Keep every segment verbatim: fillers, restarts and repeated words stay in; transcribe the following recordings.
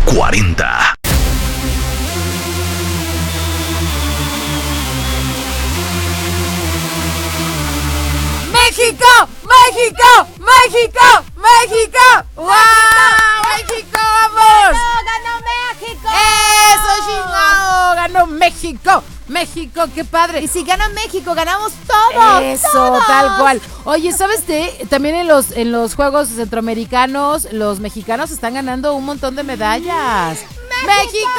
cuarenta. ¡México! ¡México! ¡México! ¡México! ¡Wow! ¡México, vamos! ¡Ganó México! ¡Eso, chingado! ¡Ganó México! ¡México, qué padre! Y si gana México, ganamos todos. Eso, todos. tal cual. Oye, ¿sabes qué? También en los, en los Juegos Centroamericanos, los mexicanos están ganando un montón de medallas. ¡México!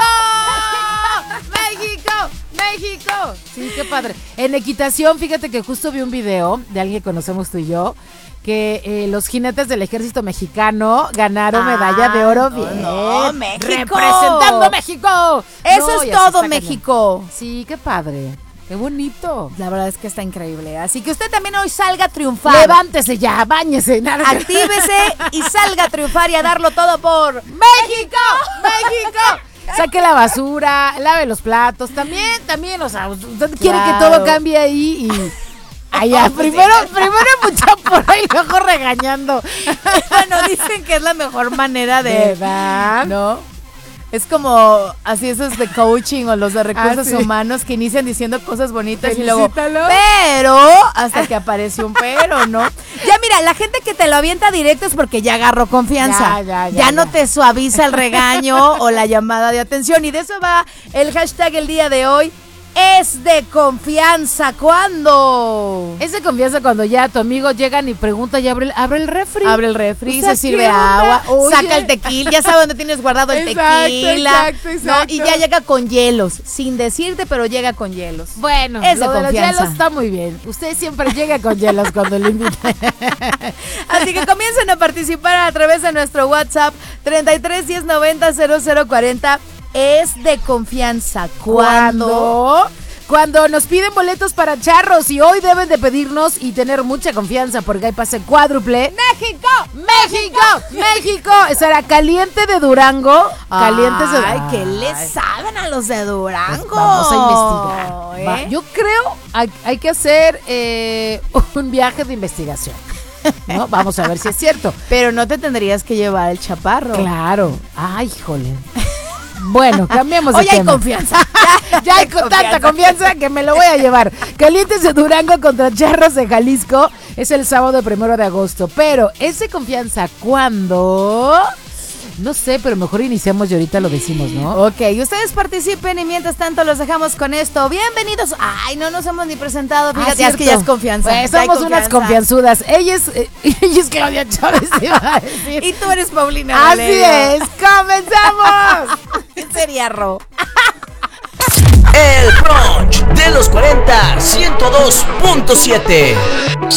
¡México! ¡México! Sí, qué padre. En equitación, fíjate que justo vi un video de alguien que conocemos tú y yo, que eh, los jinetes del ejército mexicano ganaron ah, medalla de oro. Bien. No, no, México. Representando México. Eso no, es todo, México. Cañón. Sí, qué padre. Qué bonito. La verdad es que está increíble. Así que usted también hoy salga a triunfar. Levántese ya, báñese. Actívese y salga a triunfar y a darlo todo por México. México. Saque la basura, lave los platos. También, también, o sea, usted quiere claro. que todo cambie ahí y... Allá, oh, primero, sí. primero mucha porra y luego regañando. Bueno, dicen que es la mejor manera de... ¿Verdad? ¿No? Es como así esos de coaching o los de recursos ah, sí. humanos que inician diciendo cosas bonitas y luego pero hasta que aparece un pero, ¿no? Ya mira, la gente que te lo avienta directo es porque ya agarró confianza. Ya, ya, ya, ya no ya. te suaviza el regaño o la llamada de atención. Y de eso va el hashtag el día de hoy. Es de confianza. ¿Cuándo? Es de confianza cuando ya tu amigo llegan y pregunta y abre el, abre el refri. Abre el refri, o sea, se sirve agua, Oye. saca el tequila, ya sabe dónde tienes guardado el exacto, tequila. Exacto, exacto. ¿No? Y ya llega con hielos, sin decirte, pero llega con hielos. Bueno, es de lo confianza. De los hielos está muy bien. Usted siempre llega con hielos cuando le invite. Así que comiencen a participar a través de nuestro WhatsApp treinta y tres, diez, noventa, cero cero cuarenta. Es de confianza. ¿Cuándo? Cuando nos piden boletos para charros y hoy deben de pedirnos y tener mucha confianza porque hay pase cuádruple. ¡México! ¡México! ¡México! Será Caliente de Durango. Calientes de Ay, ¿qué le saben a los de Durango? Pues vamos a investigar. ¿Eh? Va, yo creo hay, hay que hacer eh, un viaje de investigación. ¿No? Vamos a ver si es cierto. Pero no te tendrías que llevar el chaparro. Claro. Ay, híjole. Bueno, cambiemos de Hoy tema. hay confianza. Ya, ya hay con tanta confianza que me lo voy a llevar. Calientes de Durango contra Charros de Jalisco. Es el sábado primero de agosto. Pero, ¿es de confianza cuándo? No sé, pero mejor iniciamos y ahorita lo decimos, ¿no? Ok, ustedes participen y mientras tanto los dejamos con esto. Bienvenidos. Ay, no nos hemos ni presentado. Fíjate, ah, es que ya es confianza. Pues somos confianza. unas confianzudas. Ella es, eh, ella es Claudia Chávez, iba a decir. Y tú eres Paulina Así Valerio. Es, comenzamos. ¿Quién sería Ro? El brunch de los cuarenta, ciento dos punto siete.